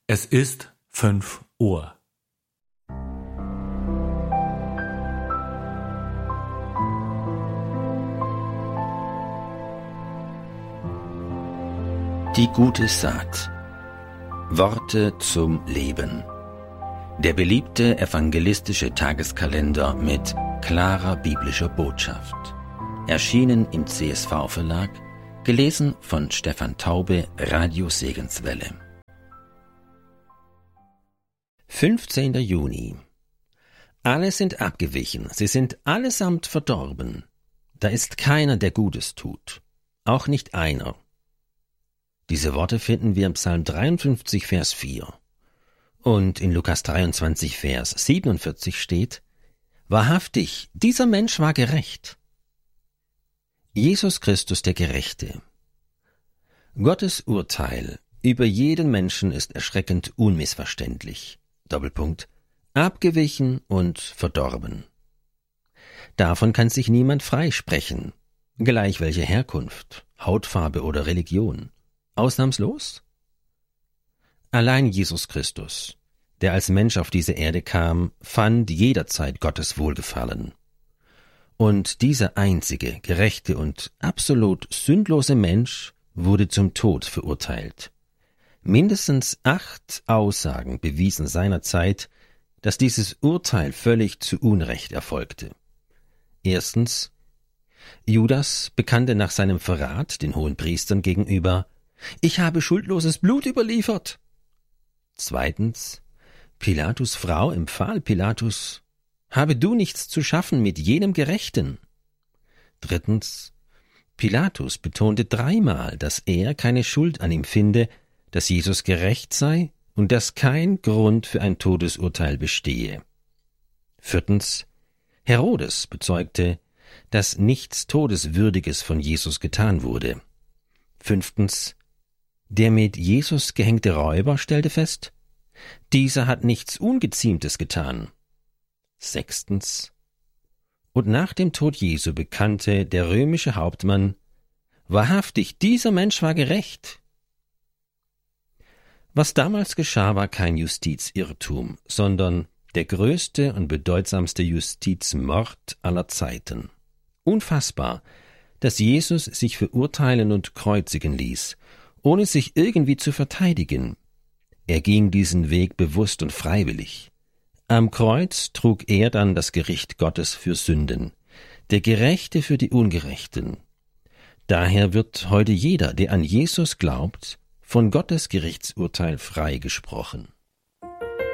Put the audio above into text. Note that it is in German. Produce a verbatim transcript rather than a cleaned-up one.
Es ist fünf Uhr. Die gute Saat. Worte zum Leben. Der beliebte evangelistische Tageskalender mit klarer biblischer Botschaft. Erschienen im C S V-Verlag, gelesen von Stefan Taube, Radio Segenswelle. fünfzehnter Juni. Alle sind abgewichen, sie sind allesamt verdorben. Da ist keiner, der Gutes tut, auch nicht einer. Diese Worte finden wir im Psalm dreiundfünfzig, Vers vier. Und in Lukas dreiundzwanzig, Vers siebenundvierzig steht: Wahrhaftig, dieser Mensch war gerecht. Jesus Christus der Gerechte. Gottes Urteil über jeden Menschen ist erschreckend unmissverständlich. Doppelpunkt. Abgewichen und verdorben. Davon kann sich niemand freisprechen, gleich welche Herkunft, Hautfarbe oder Religion. Ausnahmslos? Allein Jesus Christus, der als Mensch auf diese Erde kam, fand jederzeit Gottes Wohlgefallen. Und dieser einzige, gerechte und absolut sündlose Mensch wurde zum Tod verurteilt. Mindestens acht Aussagen bewiesen seinerzeit, dass dieses Urteil völlig zu Unrecht erfolgte. Erstens: Judas bekannte nach seinem Verrat den Hohenpriestern gegenüber: Ich habe schuldloses Blut überliefert. Zweitens: Pilatus' Frau empfahl Pilatus: Habe du nichts zu schaffen mit jenem Gerechten. Drittens: Pilatus betonte dreimal, dass er keine Schuld an ihm finde, dass Jesus gerecht sei und dass kein Grund für ein Todesurteil bestehe. Viertens: Herodes bezeugte, dass nichts Todeswürdiges von Jesus getan wurde. Fünftens: Der mit Jesus gehängte Räuber stellte fest, dieser hat nichts Ungeziemtes getan. Sechstens: Und nach dem Tod Jesu bekannte der römische Hauptmann: Wahrhaftig, dieser Mensch war gerecht. Was damals geschah, war kein Justizirrtum, sondern der größte und bedeutsamste Justizmord aller Zeiten. Unfassbar, dass Jesus sich verurteilen und kreuzigen ließ, ohne sich irgendwie zu verteidigen. Er ging diesen Weg bewusst und freiwillig. Am Kreuz trug er dann das Gericht Gottes für Sünden, der Gerechte für die Ungerechten. Daher wird heute jeder, der an Jesus glaubt, von Gottes Gerichtsurteil freigesprochen.